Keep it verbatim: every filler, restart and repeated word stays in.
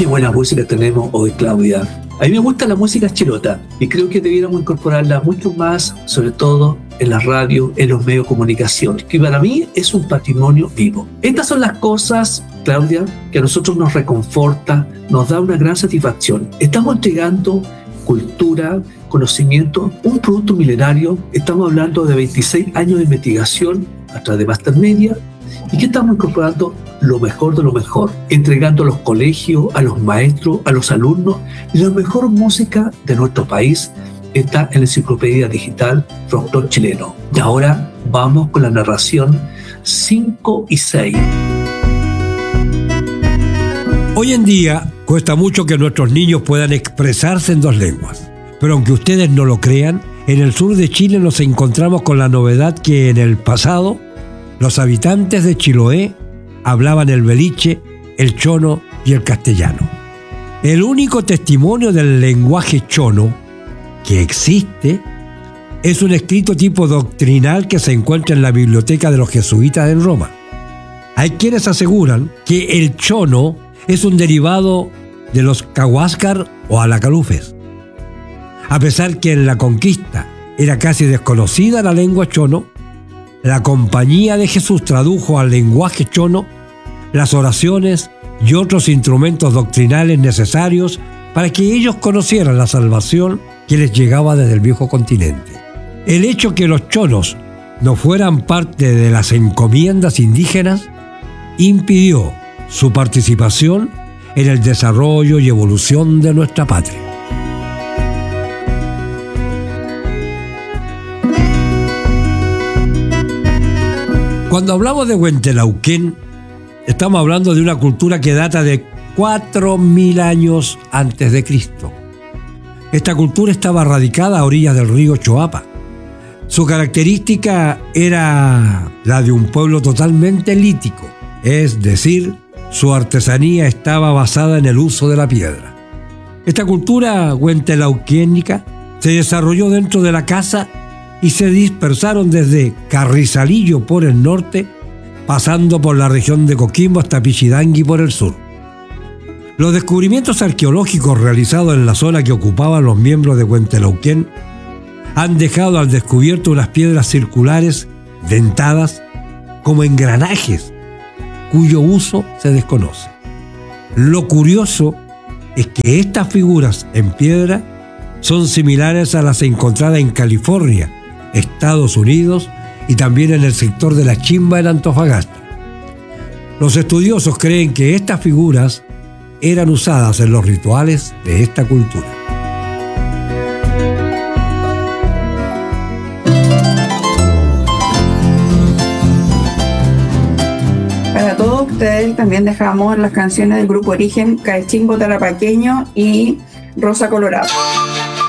Qué buena música tenemos hoy, Claudia. A mí me gusta la música chilota y creo que debiéramos incorporarla mucho más, sobre todo en la radio, en los medios de comunicación, que para mí es un patrimonio vivo. Estas son las cosas, Claudia, que a nosotros nos reconforta, nos da una gran satisfacción. Estamos entregando cultura, conocimiento, un producto milenario. Estamos hablando de veintiséis años de investigación a través de Master Media y que estamos incorporando lo mejor de lo mejor, entregando a los colegios, a los maestros, a los alumnos, la mejor música de nuestro país está en la enciclopedia digital Folclor Chileno. Y ahora vamos con la narración cinco y seis. Hoy en día cuesta mucho que nuestros niños puedan expresarse en dos lenguas, pero aunque ustedes no lo crean, en el sur de Chile nos encontramos con la novedad que en el pasado los habitantes de Chiloé hablaban el beliche, el chono y el castellano. El único testimonio del lenguaje chono que existe es un escrito tipo doctrinal que se encuentra en la biblioteca de los jesuitas en Roma. Hay quienes aseguran que el chono es un derivado de los cahuáscar o alacalufes. A pesar que en la conquista era casi desconocida la lengua chono, la Compañía de Jesús tradujo al lenguaje chono las oraciones y otros instrumentos doctrinales necesarios para que ellos conocieran la salvación que les llegaba desde el viejo continente. El hecho que los chonos no fueran parte de las encomiendas indígenas impidió su participación en el desarrollo y evolución de nuestra patria. Cuando hablamos de Huentelauquén, estamos hablando de una cultura que data de cuatro mil años antes de Cristo. Esta cultura estaba radicada a orillas del río Choapa. Su característica era la de un pueblo totalmente lítico, es decir, su artesanía estaba basada en el uso de la piedra. Esta cultura huentelauquénica se desarrolló dentro de la casa y se dispersaron desde Carrizalillo por el norte, pasando por la región de Coquimbo hasta Pichidangui por el sur. Los descubrimientos arqueológicos realizados en la zona que ocupaban los miembros de Huentelauquén han dejado al descubierto unas piedras circulares dentadas como engranajes, cuyo uso se desconoce. Lo curioso es que estas figuras en piedra son similares a las encontradas en California, Estados Unidos y también en el sector de La Chimba en Antofagasta. Los estudiosos creen que estas figuras eran usadas en los rituales de esta cultura. Para todos ustedes también dejamos las canciones del grupo Origen, Caechimbo Tarapaqueño y Rosa Colorado.